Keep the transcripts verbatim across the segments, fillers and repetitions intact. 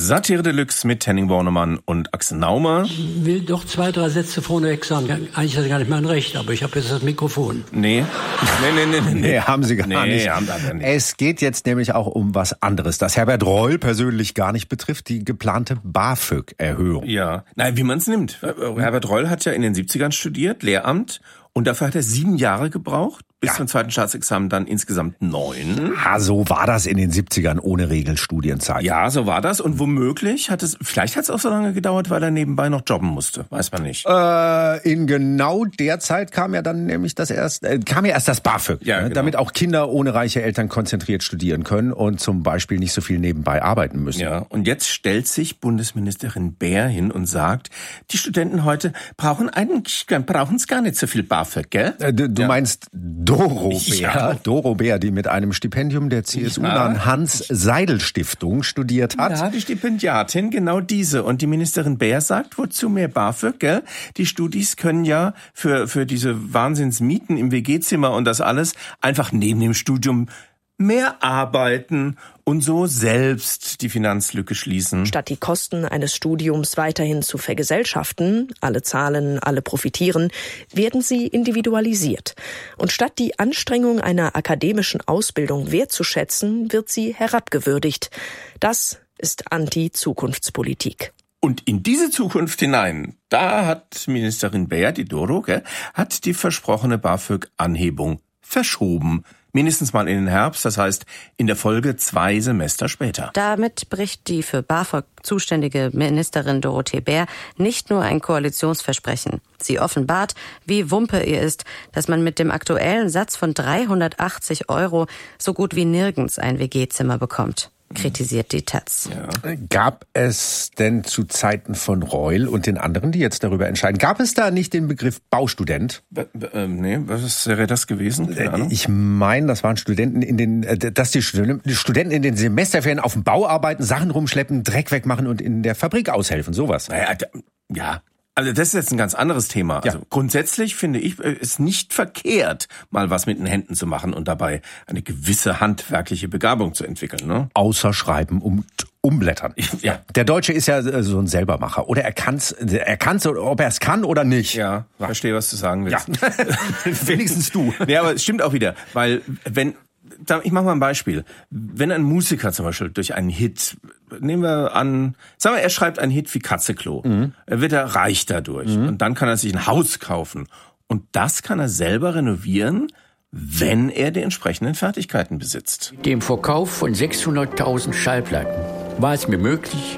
Satire Deluxe mit Henning Bornemann und Axel Naumer. Ich will doch zwei, drei Sätze vorneweg sagen. Eigentlich ist das gar nicht mein Recht, aber ich habe jetzt das Mikrofon. Nee. Nee, nee, nee, nee. Nee, haben Sie gar nee, nicht. Haben wir nicht. Es geht jetzt nämlich auch um was anderes, das Herbert Reul persönlich gar nicht betrifft, die geplante BAföG-Erhöhung. Ja, nein, wie man es nimmt. Herbert Reul hat ja in den siebzigern studiert, Lehramt, und dafür hat er sieben Jahre gebraucht. Bis Ja. zum zweiten Staatsexamen dann insgesamt neun. Ah, so war das in den siebzigern ohne Regelstudienzeit. Ja, so war das. Und womöglich hat es, vielleicht hat es auch so lange gedauert, weil er nebenbei noch jobben musste. Weiß man nicht. Äh, in genau der Zeit kam ja dann nämlich das erst, äh, kam ja erst das BAföG, Ja, ne, genau. damit auch Kinder ohne reiche Eltern konzentriert studieren können und zum Beispiel nicht so viel nebenbei arbeiten müssen. Ja, und jetzt stellt sich Bundesministerin Baer hin und sagt, die Studenten heute brauchen eigentlich, brauchen es gar nicht so viel BAföG, gell? Äh, du du Ja. meinst Doro Bär, Ja. Doro Bär, die mit einem Stipendium der C S U-nahen Hans-Seidel-Stiftung studiert hat. Ja, die Stipendiatin, genau diese. Und die Ministerin Baer sagt, wozu mehr BAföG, gell? Die Studis können ja für, für diese Wahnsinnsmieten im W G-Zimmer und das alles einfach neben dem Studium mehr arbeiten und so selbst die Finanzlücke schließen. Statt die Kosten eines Studiums weiterhin zu vergesellschaften, alle zahlen, alle profitieren, werden sie individualisiert. Und statt die Anstrengung einer akademischen Ausbildung wertzuschätzen, wird sie herabgewürdigt. Das ist Anti-Zukunftspolitik. Und in diese Zukunft hinein, da hat Ministerin Baer, die Doro, gell, hat die versprochene BAföG-Anhebung verschoben. Mindestens mal in den Herbst, das heißt in der Folge zwei Semester später. Damit bricht die für BAföG zuständige Ministerin Dorothee Bär nicht nur ein Koalitionsversprechen. Sie offenbart, wie Wumpe ihr ist, dass man mit dem aktuellen Satz von dreihundertachtzig Euro so gut wie nirgends ein W G-Zimmer bekommt, kritisiert die Taz. Ja. Gab es denn zu Zeiten von Reul und den anderen, die jetzt darüber entscheiden, gab es da nicht den Begriff Baustudent? B- b- ähm, nee, was wäre das gewesen? Keine Ahnung. Ich meine, das waren Studenten in den, äh, dass die Studenten in den Semesterferien auf dem Bau arbeiten, Sachen rumschleppen, Dreck wegmachen und in der Fabrik aushelfen, sowas. Naja, da- ja. Also das ist jetzt ein ganz anderes Thema. Also Ja. grundsätzlich finde ich es nicht verkehrt, mal was mit den Händen zu machen und dabei eine gewisse handwerkliche Begabung zu entwickeln. Ne? Außer Schreiben und Umblättern. Ja. Der Deutsche ist ja äh, so ein Selbermacher. Oder er kann's, er kann's, ob er es kann oder nicht. Ja, verstehe, was du sagen willst. Ja. Wenigstens du. Ja, aber es stimmt auch wieder, weil wenn, ich mache mal ein Beispiel. Wenn ein Musiker zum Beispiel durch einen Hit, nehmen wir an, sagen wir, er schreibt einen Hit wie Katzeklo, mhm. er wird er reich dadurch mhm. und dann kann er sich ein Haus kaufen und das kann er selber renovieren, wenn er die entsprechenden Fertigkeiten besitzt. Dem Verkauf von sechshunderttausend Schallplatten war es mir möglich,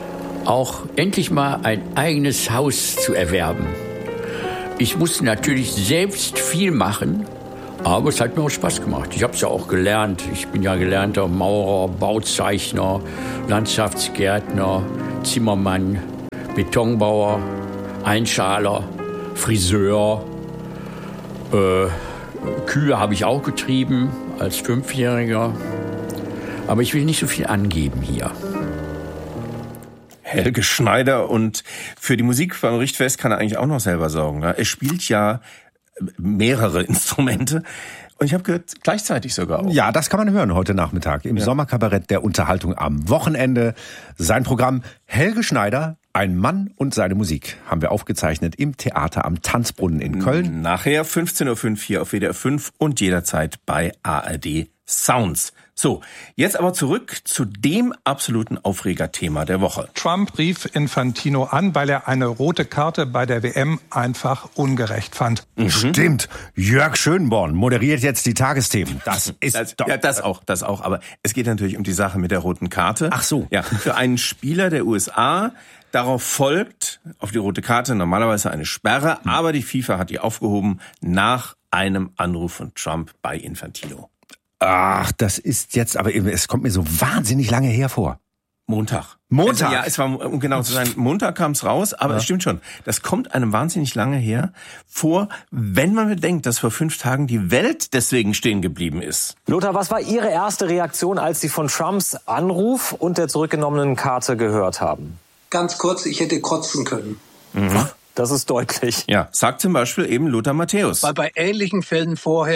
auch endlich mal ein eigenes Haus zu erwerben. Ich musste natürlich selbst viel machen, aber es hat mir auch Spaß gemacht. Ich habe es ja auch gelernt. Ich bin ja gelernter Maurer, Bauzeichner, Landschaftsgärtner, Zimmermann, Betonbauer, Einschaler, Friseur. Äh, Kühe habe ich auch getrieben als Fünfjähriger. Aber ich will nicht so viel angeben hier. Helge Schneider, und für die Musik beim Richtfest kann er eigentlich auch noch selber sorgen. Er spielt ja mehrere Instrumente und ich habe gehört, gleichzeitig sogar auch. Ja, das kann man hören heute Nachmittag im ja. Sommerkabarett der Unterhaltung am Wochenende. Sein Programm Helge Schneider, ein Mann und seine Musik, haben wir aufgezeichnet im Theater am Tanzbrunnen in Köln. Nachher fünfzehn Uhr fünf hier auf W D R fünf und jederzeit bei A R D Sounds. So, jetzt aber zurück zu dem absoluten Aufregerthema der Woche. Trump rief Infantino an, weil er eine rote Karte bei der W M einfach ungerecht fand. Mhm. Stimmt. Jörg Schönborn moderiert jetzt die Tagesthemen. Das ist das, doch... Ja, das auch, das auch. Aber es geht natürlich um die Sache mit der roten Karte. Ach so. Ja, für einen Spieler der U S A. Darauf folgt auf die rote Karte normalerweise eine Sperre, aber die FIFA hat die aufgehoben nach einem Anruf von Trump bei Infantino. Ach, das ist jetzt, aber es kommt mir so wahnsinnig lange hervor. Montag. Montag? Also, ja, es war, um genau zu sein, Montag kam es raus, aber ja. Es stimmt schon. Das kommt einem wahnsinnig lange her vor, wenn man bedenkt, dass vor fünf Tagen die Welt deswegen stehen geblieben ist. Lothar, was war Ihre erste Reaktion, als Sie von Trumps Anruf und der zurückgenommenen Karte gehört haben? Ganz kurz, ich hätte kotzen können. Mhm. Das ist deutlich. Ja, sagt zum Beispiel eben Lothar Matthäus. Weil bei ähnlichen Fällen vorher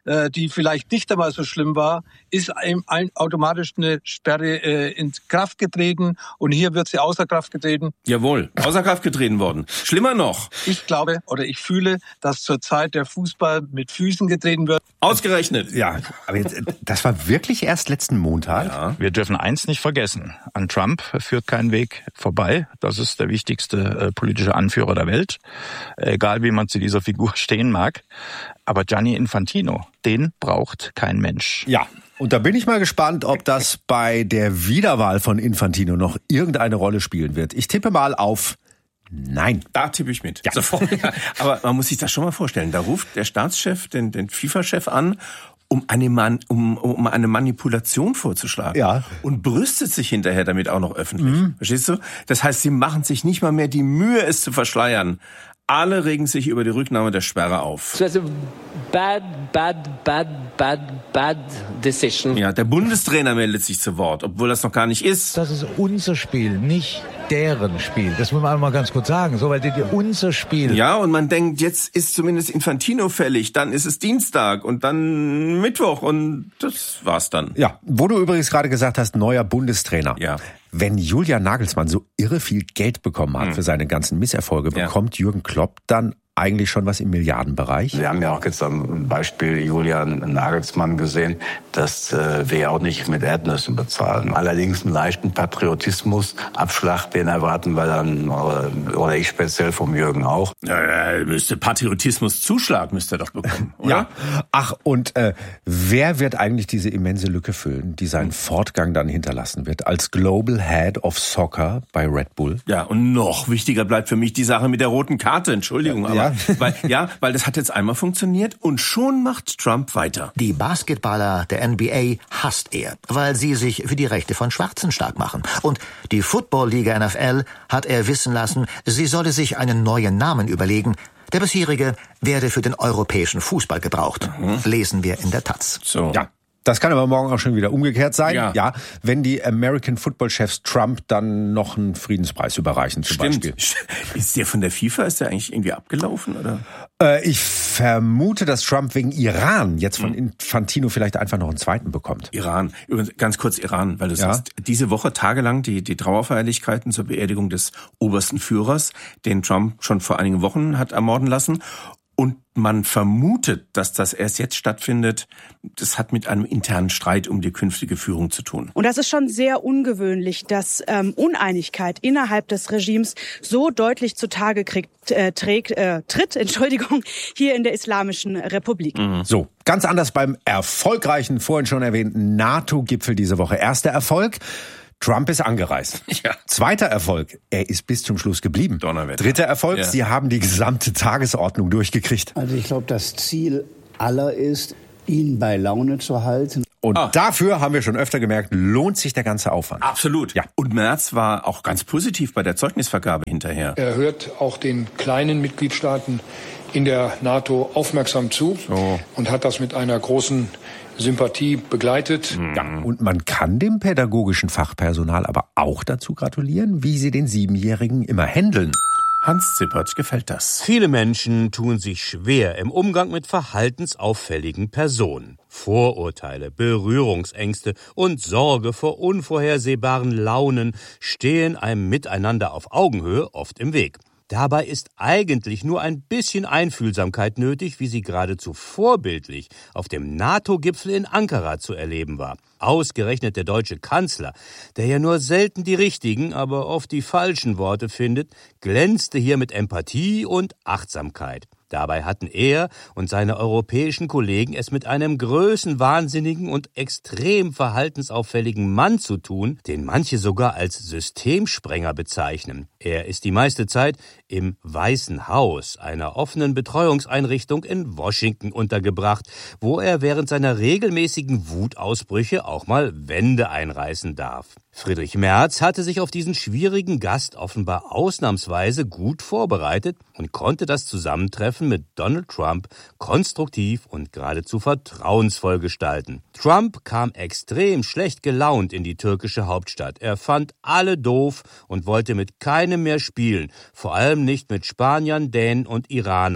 äh, die vielleicht nicht einmal so schlimm war, ist ein, ein, automatisch eine Sperre äh, in Kraft getreten und hier wird sie außer Kraft getreten. Jawohl, außer Kraft getreten worden. Schlimmer noch. Ich glaube oder ich fühle, dass zurzeit der Fußball mit Füßen getreten wird. Ausgerechnet. Ja, aber jetzt, das war wirklich erst letzten Montag. Ja. Wir dürfen eins nicht vergessen. An Trump führt kein Weg vorbei. Das ist der wichtigste äh, politische Anführer der Welt. Egal, wie man zu dieser Figur stehen mag. Aber Gianni Infantino, den braucht kein Mensch. Ja. Und da bin ich mal gespannt, ob das bei der Wiederwahl von Infantino noch irgendeine Rolle spielen wird. Ich tippe mal auf Nein. Da tippe ich mit. Ja. Sofort. Aber man muss sich das schon mal vorstellen. Da ruft der Staatschef den, den FIFA-Chef an, um eine, Man, um, um eine Manipulation vorzuschlagen. Ja. Und brüstet sich hinterher damit auch noch öffentlich. Mhm. Verstehst du? Das heißt, sie machen sich nicht mal mehr die Mühe, es zu verschleiern. Alle regen sich über die Rücknahme der Sperre auf. So it's a bad, bad, bad, bad, bad decision. Ja, der Bundestrainer meldet sich zu Wort, obwohl das noch gar nicht ist. Das ist unser Spiel, nicht deren Spiel. Das muss man einmal ganz kurz sagen. So, weil die, die unser Spiel. Ja, und man denkt, jetzt ist zumindest Infantino fällig, dann ist es Dienstag und dann Mittwoch und das war's dann. Ja, wo du übrigens gerade gesagt hast, neuer Bundestrainer. Ja. Wenn Julian Nagelsmann so irre viel Geld bekommen hat hm. für seine ganzen Misserfolge, ja. bekommt Jürgen Klopp dann eigentlich schon was im Milliardenbereich? Wir haben ja auch jetzt am Beispiel Julian Nagelsmann gesehen, dass äh, wir ja auch nicht mit Erdnüssen bezahlen. Allerdings einen leichten Patriotismus-Abschlag, den erwarten wir dann, oder, oder ich speziell vom Jürgen auch. Ja, ja, müsste Patriotismus-Zuschlag müsste er doch bekommen, oder? Ja. Ach, und äh, wer wird eigentlich diese immense Lücke füllen, die seinen Fortgang dann hinterlassen wird, als Global Head of Soccer bei Red Bull? Ja, und noch wichtiger bleibt für mich die Sache mit der roten Karte, Entschuldigung, aber ja. Weil, ja, weil das hat jetzt einmal funktioniert und schon macht Trump weiter. Die Basketballer der N B A hasst er, weil sie sich für die Rechte von Schwarzen stark machen. Und die Football-Liga N F L hat er wissen lassen, sie solle sich einen neuen Namen überlegen. Der bisherige werde für den europäischen Fußball gebraucht. Mhm. Lesen wir in der Taz. So. Ja. Das kann aber morgen auch schon wieder umgekehrt sein. Ja, ja wenn die American Football Chefs Trump dann noch einen Friedenspreis überreichen zum Stimmt. Beispiel. Ist der von der FIFA, ist der eigentlich irgendwie abgelaufen, oder? Äh, ich vermute, dass Trump wegen Iran jetzt von Infantino vielleicht einfach noch einen zweiten bekommt. Iran. Übrigens, ganz kurz Iran, weil du ja. sagst, diese Woche tagelang die, die Trauerfeierlichkeiten zur Beerdigung des obersten Führers, den Trump schon vor einigen Wochen hat ermorden lassen. Und man vermutet, dass das erst jetzt stattfindet. Das hat mit einem internen Streit um die künftige Führung zu tun. Und das ist schon sehr ungewöhnlich, dass ähm, Uneinigkeit innerhalb des Regimes so deutlich zutage kriegt, äh, trägt, äh, tritt, Entschuldigung, hier in der Islamischen Republik. Mhm. So, ganz anders beim erfolgreichen, vorhin schon erwähnten NATO-Gipfel diese Woche. Erster Erfolg. Trump ist angereist. Ja. Zweiter Erfolg, er ist bis zum Schluss geblieben. Donnerwetter. Dritter Erfolg, ja. Sie haben die gesamte Tagesordnung durchgekriegt. Also ich glaube, das Ziel aller ist, ihn bei Laune zu halten. Und ah. dafür, haben wir schon öfter gemerkt, lohnt sich der ganze Aufwand. Absolut. Ja. Und Merz war auch ganz positiv bei der Zeugnisvergabe hinterher. Er hört auch den kleinen Mitgliedstaaten in der NATO aufmerksam zu so. und hat das mit einer großen Sympathie begleitet. Ja, und man kann dem pädagogischen Fachpersonal aber auch dazu gratulieren, wie sie den Siebenjährigen immer händeln. Hans Zippert gefällt das. Viele Menschen tun sich schwer im Umgang mit verhaltensauffälligen Personen. Vorurteile, Berührungsängste und Sorge vor unvorhersehbaren Launen stehen einem Miteinander auf Augenhöhe oft im Weg. Dabei ist eigentlich nur ein bisschen Einfühlsamkeit nötig, wie sie geradezu vorbildlich auf dem NATO-Gipfel in Ankara zu erleben war. Ausgerechnet der deutsche Kanzler, der ja nur selten die richtigen, aber oft die falschen Worte findet, glänzte hier mit Empathie und Achtsamkeit. Dabei hatten er und seine europäischen Kollegen es mit einem größenwahnsinnigen und extrem verhaltensauffälligen Mann zu tun, den manche sogar als Systemsprenger bezeichnen. Er ist die meiste Zeit im Weißen Haus, einer offenen Betreuungseinrichtung in Washington, untergebracht, wo er während seiner regelmäßigen Wutausbrüche auch mal Wände einreißen darf. Friedrich Merz hatte sich auf diesen schwierigen Gast offenbar ausnahmsweise gut vorbereitet und konnte das Zusammentreffen mit Donald Trump konstruktiv und geradezu vertrauensvoll gestalten. Trump kam extrem schlecht gelaunt in die türkische Hauptstadt. Er fand alle doof und wollte mit keinem mehr spielen, vor allem nicht mit Spaniern, Dänen und Iranern.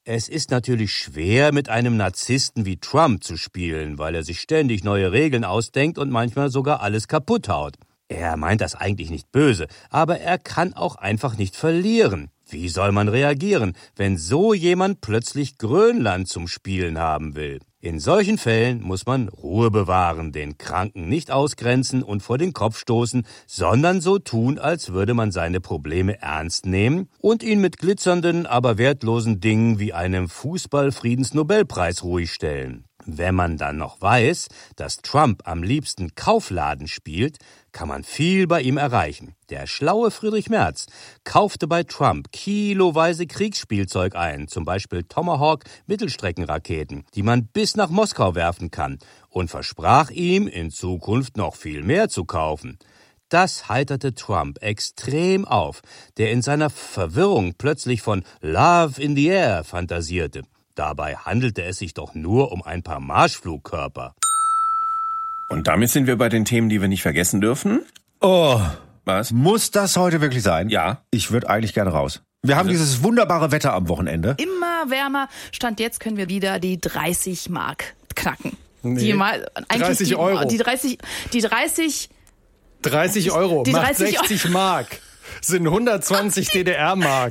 Es ist natürlich schwer, mit einem Narzissten wie Trump zu spielen, weil er sich ständig neue Regeln ausdenkt und manchmal sogar alles kaputt haut. Er meint das eigentlich nicht böse, aber er kann auch einfach nicht verlieren. Wie soll man reagieren, wenn so jemand plötzlich Grönland zum Spielen haben will? In solchen Fällen muss man Ruhe bewahren, den Kranken nicht ausgrenzen und vor den Kopf stoßen, sondern so tun, als würde man seine Probleme ernst nehmen und ihn mit glitzernden, aber wertlosen Dingen wie einem Fußball-Friedensnobelpreis ruhig stellen. Wenn man dann noch weiß, dass Trump am liebsten Kaufladen spielt, kann man viel bei ihm erreichen. Der schlaue Friedrich Merz kaufte bei Trump kiloweise Kriegsspielzeug ein, zum Beispiel Tomahawk-Mittelstreckenraketen, die man bis nach Moskau werfen kann, und versprach ihm, in Zukunft noch viel mehr zu kaufen. Das heiterte Trump extrem auf, der in seiner Verwirrung plötzlich von Love in the Air fantasierte. Dabei handelte es sich doch nur um ein paar Marschflugkörper. Und damit sind wir bei den Themen, die wir nicht vergessen dürfen. Oh, was? Muss das heute wirklich sein? Ja. Ich würde eigentlich gerne raus. Wir haben dieses wunderbare Wetter am Wochenende. Immer wärmer. Stand jetzt können wir wieder die dreißig Mark knacken. Nee. Die mal, eigentlich dreißig die, Euro. Die dreißig, die dreißig, dreißig Euro die macht dreißig sechzig Mark. Sind hundertzwanzig D D R-Mark.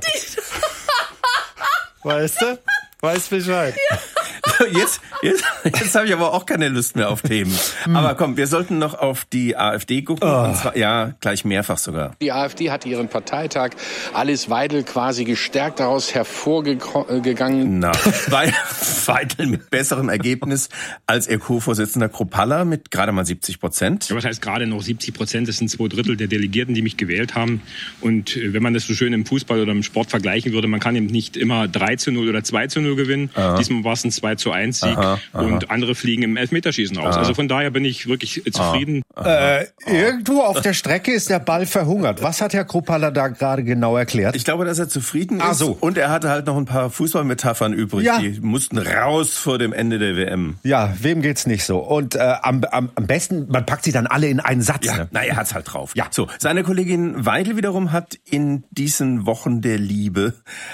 Weißt du? Weiß Bescheid. Ja. Jetzt, jetzt, jetzt habe ich aber auch keine Lust mehr auf Themen. Aber komm, wir sollten noch auf die AfD gucken. Oh. Und zwar, ja, gleich mehrfach sogar. Die AfD hat ihren Parteitag Alice Weidel quasi gestärkt daraus hervorgegangen. Na, weil Weidel mit besserem Ergebnis als ihr Co-Vorsitzender Kruppalla mit gerade mal siebzig Prozent. Ja, was heißt gerade noch siebzig Prozent? Das sind zwei Drittel der Delegierten, die mich gewählt haben. Und wenn man das so schön im Fußball oder im Sport vergleichen würde, man kann eben nicht immer drei zu null oder zwei zu null gewinnen. Aha. Diesmal war es ein zwei zu eins Sieg. Aha, aha. Und andere fliegen im Elfmeterschießen raus. Aha. Also von daher bin ich wirklich zufrieden. Äh, irgendwo auf der Strecke ist der Ball verhungert. Was hat Herr Kruppalla da gerade genau erklärt? Ich glaube, dass er zufrieden ist. Ach so. Und er hatte halt noch ein paar Fußballmetaphern übrig. Ja. Die mussten raus vor dem Ende der W M. Ja, wem geht's nicht so? Und äh, am, am, am besten, man packt sie dann alle in einen Satz. Ja, ne? na, er hat's halt drauf. Ja. So, seine Kollegin Weidel wiederum hat in diesen Wochen der Liebe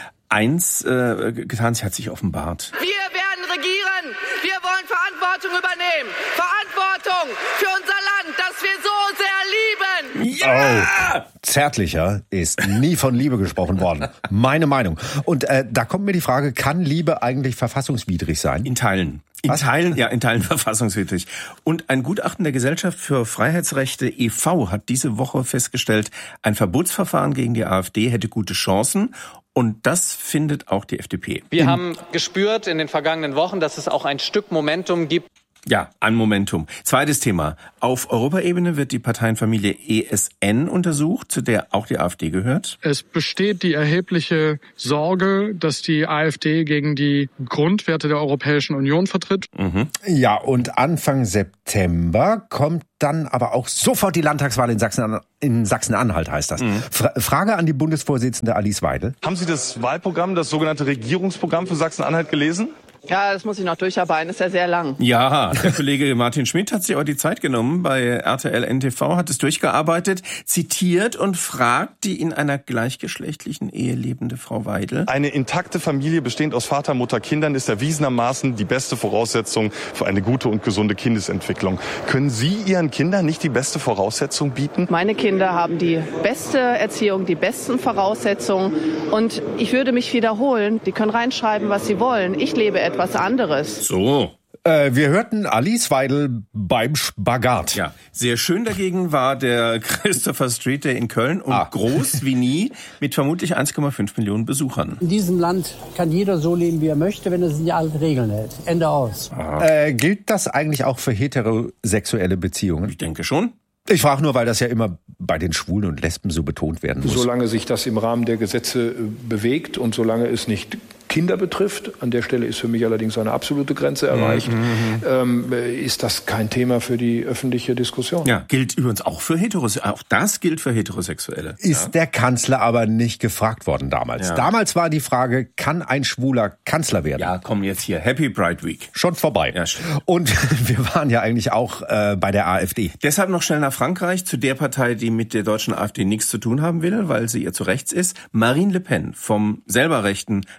eins äh, getan. Sie hat sich offenbart. Wir werden regieren. Wir wollen Verantwortung übernehmen. Verantwortung für unser Land, das wir so sehr lieben. Ja! Oh, zärtlicher ist nie von Liebe gesprochen worden. Meine Meinung. Und äh, da kommt mir die Frage, kann Liebe eigentlich verfassungswidrig sein? In Teilen. In Was? Teilen, ja, in Teilen verfassungswidrig. Und ein Gutachten der Gesellschaft für Freiheitsrechte e V hat diese Woche festgestellt, ein Verbotsverfahren gegen die AfD hätte gute Chancen. Und das findet auch die F D P. Wir haben gespürt in den vergangenen Wochen, dass es auch ein Stück Momentum gibt. Ja, ein Momentum. Zweites Thema. Auf Europaebene wird die Parteienfamilie E S N untersucht, zu der auch die AfD gehört. Es besteht die erhebliche Sorge, dass die AfD gegen die Grundwerte der Europäischen Union vertritt. Mhm. Ja, und Anfang September kommt dann aber auch sofort die Landtagswahl in Sachsen, in Sachsen-Anhalt, heißt das. Mhm. Fra- Frage an die Bundesvorsitzende Alice Weidel. Haben Sie das Wahlprogramm, das sogenannte Regierungsprogramm für Sachsen-Anhalt gelesen? Ja, das muss ich noch durcharbeiten. Ist ja sehr lang. Ja, der Kollege Martin Schmidt hat sich auch die Zeit genommen bei R T L N T V, hat es durchgearbeitet, zitiert und fragt die in einer gleichgeschlechtlichen Ehe lebende Frau Weidel. Eine intakte Familie bestehend aus Vater, Mutter, Kindern ist erwiesenermaßen die beste Voraussetzung für eine gute und gesunde Kindesentwicklung. Können Sie Ihren Kindern nicht die beste Voraussetzung bieten? Meine Kinder haben die beste Erziehung, die besten Voraussetzungen. Und ich würde mich wiederholen, die können reinschreiben, was sie wollen. Ich lebe etwas anderes. So. Äh, wir hörten Alice Weidel beim Spagat. Ja, sehr schön dagegen war der Christopher Street Day in Köln und ah. groß wie nie mit vermutlich eins Komma fünf Millionen Besuchern. In diesem Land kann jeder so leben, wie er möchte, wenn er sich die alten Regeln hält. Ende aus. Äh, gilt das eigentlich auch für heterosexuelle Beziehungen? Ich denke schon. Ich frage nur, weil das ja immer bei den Schwulen und Lesben so betont werden muss. Solange sich das im Rahmen der Gesetze bewegt und solange es nicht Kinder betrifft, an der Stelle ist für mich allerdings eine absolute Grenze erreicht, mhm. ähm, ist das kein Thema für die öffentliche Diskussion. Ja, gilt übrigens auch für Heterosexuelle. Auch das gilt für Heterosexuelle. Ist ja. der Kanzler aber nicht gefragt worden damals. Ja. Damals war die Frage, kann ein Schwuler Kanzler werden? Ja, komm jetzt hier. Happy Pride Week. Schon vorbei. Ja, und wir waren ja eigentlich auch äh, bei der AfD. Deshalb noch schnell nach Frankreich, zu der Partei, die mit der deutschen AfD nichts zu tun haben will, weil sie ihr zu rechts ist. Marine Le Pen vom selber rechten Rassemblement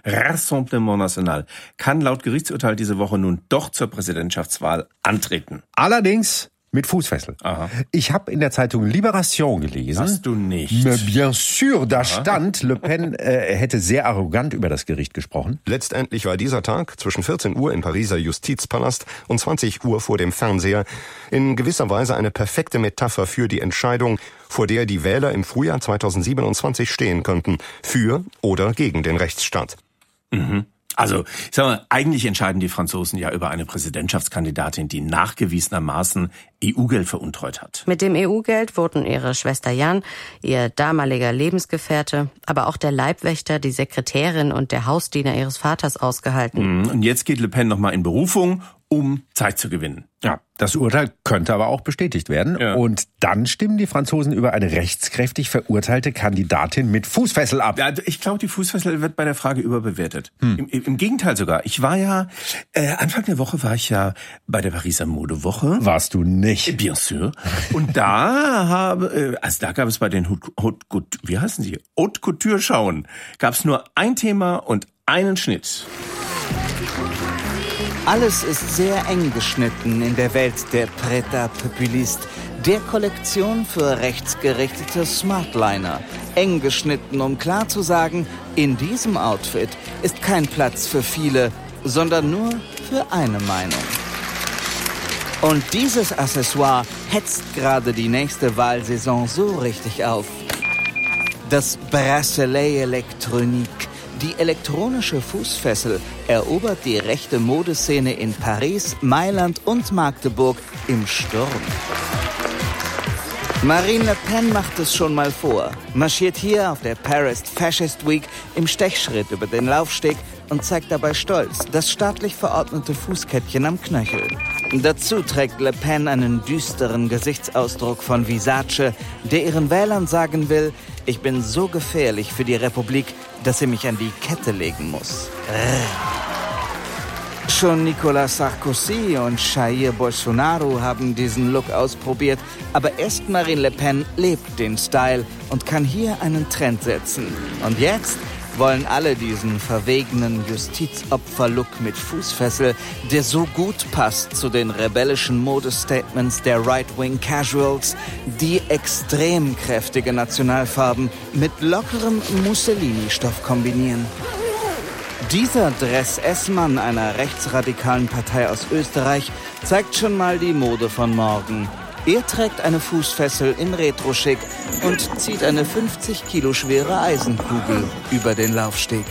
Rassemblement National kann laut Gerichtsurteil diese Woche nun doch zur Präsidentschaftswahl antreten. Allerdings mit Fußfessel. Aha. Ich habe in der Zeitung Libération gelesen. Hast du nicht? Mais bien sûr, da Aha. stand, Le Pen äh, hätte sehr arrogant über das Gericht gesprochen. Letztendlich war dieser Tag zwischen vierzehn Uhr im Pariser Justizpalast und zwanzig Uhr vor dem Fernseher in gewisser Weise eine perfekte Metapher für die Entscheidung, vor der die Wähler im Frühjahr zweitausendsiebenundzwanzig stehen könnten, für oder gegen den Rechtsstaat. Mhm. Also, ich sag mal, eigentlich entscheiden die Franzosen ja über eine Präsidentschaftskandidatin, die nachgewiesenermaßen E U-Geld veruntreut hat. Mit dem E U-Geld wurden ihre Schwester Jan, ihr damaliger Lebensgefährte, aber auch der Leibwächter, die Sekretärin und der Hausdiener ihres Vaters ausgehalten. Und jetzt geht Le Pen nochmal in Berufung, um Zeit zu gewinnen. Ja, das Urteil könnte aber auch bestätigt werden. Ja. Und dann stimmen die Franzosen über eine rechtskräftig verurteilte Kandidatin mit Fußfessel ab. Ja, ich glaube, die Fußfessel wird bei der Frage überbewertet. Hm. Im, Im Gegenteil sogar. Ich war ja, äh, Anfang der Woche war ich ja bei der Pariser Modewoche. Warst du nicht? Bien sûr. Und da habe, äh, also da gab es bei den Haute, Haute, Haute, wie heißen sie? Haute Couture Schauen, gab es nur ein Thema und einen Schnitt. Alles ist sehr eng geschnitten in der Welt der Prêt-à-Populiste, der Kollektion für rechtsgerichtete Smartliner. Eng geschnitten, um klar zu sagen, in diesem Outfit ist kein Platz für viele, sondern nur für eine Meinung. Und dieses Accessoire hetzt gerade die nächste Wahlsaison so richtig auf. Das Bracelet Electronique. Die elektronische Fußfessel erobert die rechte Modeszene in Paris, Mailand und Magdeburg im Sturm. Marine Le Pen macht es schon mal vor, marschiert hier auf der Paris Fascist Week im Stechschritt über den Laufsteg und zeigt dabei stolz das staatlich verordnete Fußkettchen am Knöchel. Dazu trägt Le Pen einen düsteren Gesichtsausdruck von Visage, der ihren Wählern sagen will, ich bin so gefährlich für die Republik, dass sie mich an die Kette legen muss. Schon Nicolas Sarkozy und Jair Bolsonaro haben diesen Look ausprobiert, aber erst Marine Le Pen lebt den Style und kann hier einen Trend setzen. Und jetzt wollen alle diesen verwegenen Justizopfer-Look mit Fußfessel, der so gut passt zu den rebellischen Modestatements der Right-Wing Casuals, die extrem kräftige Nationalfarben mit lockerem Mussolini-Stoff kombinieren. Dieser Dress-S-Mann einer rechtsradikalen Partei aus Österreich zeigt schon mal die Mode von morgen. Er trägt eine Fußfessel in Retro-Schick und zieht eine fünfzig Kilo schwere Eisenkugel über den Laufsteg.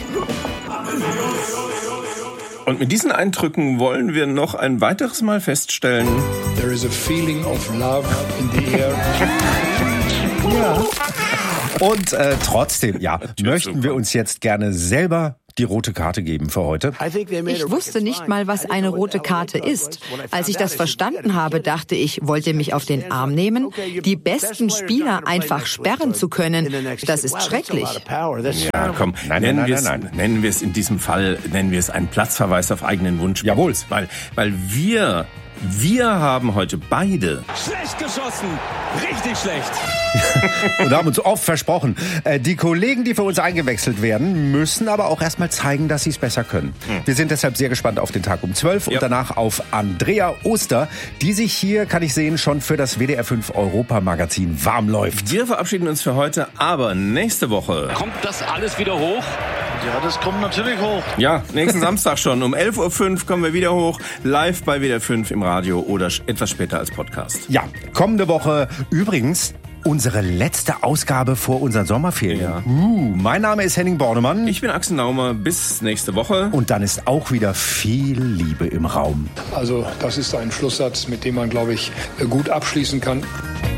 Und mit diesen Eindrücken wollen wir noch ein weiteres Mal feststellen: There is a feeling of love in the air. Ja. Und äh, trotzdem, ja, möchten wir uns jetzt gerne selber die rote Karte geben für heute. Ich wusste nicht mal, was eine rote Karte ist. Als ich das verstanden habe, dachte ich, wollt ihr mich auf den Arm nehmen? Die besten Spieler einfach sperren zu können, das ist schrecklich. Ja, komm, nein, nennen nein, wir es, nein, nein. nennen wir es in diesem Fall, nennen wir es einen Platzverweis auf eigenen Wunsch. Jawohl. Weil, weil wir, wir haben heute beide schlecht geschossen. Richtig schlecht. Und haben uns oft versprochen. Die Kollegen, die für uns eingewechselt werden, müssen aber auch erstmal zeigen, dass sie es besser können. Hm. Wir sind deshalb sehr gespannt auf den Tag um zwölf ja. und danach auf Andrea Oster, die sich hier, kann ich sehen, schon für das W D R fünf Europa-Magazin warm läuft. Wir verabschieden uns für heute, aber nächste Woche kommt das alles wieder hoch? Ja, das kommt natürlich hoch. Ja, nächsten Samstag schon. Um elf Uhr fünf kommen wir wieder hoch. Live bei W D R fünf im Radio oder etwas später als Podcast. Ja, kommende Woche übrigens unsere letzte Ausgabe vor unseren Sommerferien. Ja. Uh, mein Name ist Henning Bornemann. Ich bin Axel Naumer. Bis nächste Woche. Und dann ist auch wieder viel Liebe im Raum. Also das ist ein Schlusssatz, mit dem man, glaube ich, gut abschließen kann.